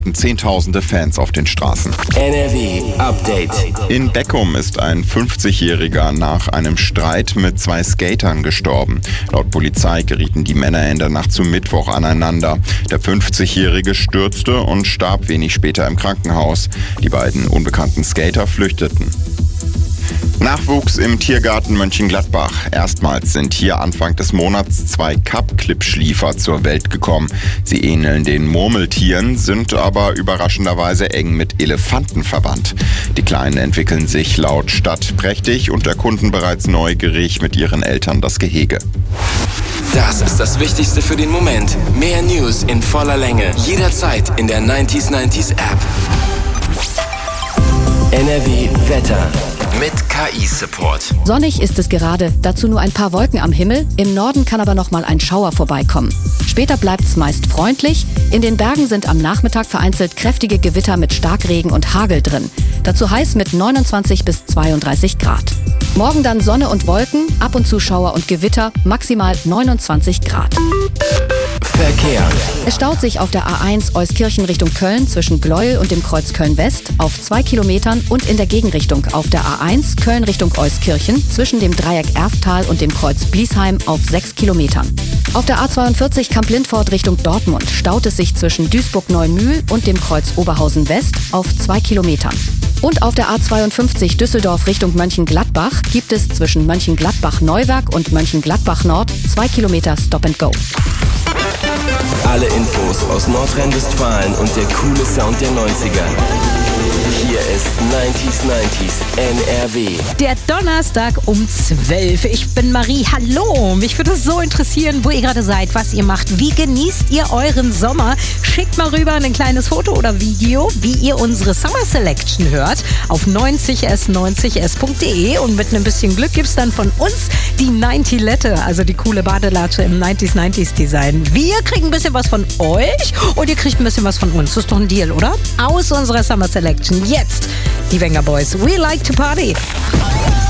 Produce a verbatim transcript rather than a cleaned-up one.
Zehntausende Fans auf den Straßen. N R W Update. In Beckum ist ein fünfzigjähriger nach einem Streit mit zwei Skatern gestorben. Laut Polizei gerieten die Männer in der Nacht zum Mittwoch aneinander. Der fünfzigjährige stürzte und starb wenig später im Krankenhaus. Die beiden unbekannten Skater flüchteten. Nachwuchs im Tiergarten Mönchengladbach. Erstmals sind hier Anfang des Monats zwei Kapp-Klippschliefer zur Welt gekommen. Sie ähneln den Murmeltieren, sind aber überraschenderweise eng mit Elefanten verwandt. Die Kleinen entwickeln sich laut Stadt prächtig und erkunden bereits neugierig mit ihren Eltern das Gehege. Das ist das Wichtigste für den Moment. Mehr News in voller Länge. Jederzeit in der neunzig neunzig App. N R W Wetter. Mit K I-Support. Sonnig ist es gerade, dazu nur ein paar Wolken am Himmel. Im Norden kann aber noch mal ein Schauer vorbeikommen. Später bleibt es meist freundlich. In den Bergen sind am Nachmittag vereinzelt kräftige Gewitter mit Starkregen und Hagel drin. Dazu heiß mit neunundzwanzig bis zweiunddreißig Grad. Morgen dann Sonne und Wolken, ab und zu Schauer und Gewitter, maximal neunundzwanzig Grad. Verkehr. Es staut sich auf der A eins Euskirchen Richtung Köln zwischen Gleuel und dem Kreuz Köln-West auf zwei Kilometern und in der Gegenrichtung auf der A eins Köln Richtung Euskirchen zwischen dem Dreieck Erftal und dem Kreuz Bliesheim auf sechs Kilometern. Auf der A zweiundvierzig Kamp-Lindfort Richtung Dortmund staut es sich zwischen Duisburg-Neumühl und dem Kreuz Oberhausen-West auf zwei Kilometern. Und auf der A zweiundfünfzig Düsseldorf Richtung Mönchengladbach gibt es zwischen Mönchengladbach-Neuwerk und Mönchengladbach-Nord zwei Kilometer Stop and Go. Alle Infos aus Nordrhein-Westfalen und der coole Sound der neunziger. Hier ist neunzig neunzig N R W. Der Donnerstag um zwölf. Ich bin Marie. Hallo. Mich würde es so interessieren, wo ihr gerade seid, was ihr macht. Wie genießt ihr euren Sommer? Schickt mal rüber ein kleines Foto oder Video, wie ihr unsere Summer Selection hört, auf neunzig s neunzig s punkt de. Und mit ein bisschen Glück gibt's dann von uns die neunzig Lette, also die coole Badelatsche im neunzig neunzig Design. Wir kriegen ein bisschen was von euch und ihr kriegt ein bisschen was von uns. Das ist doch ein Deal, oder? Aus unserer Summer Selection. Jetzt die Wenger Boys. We like to party.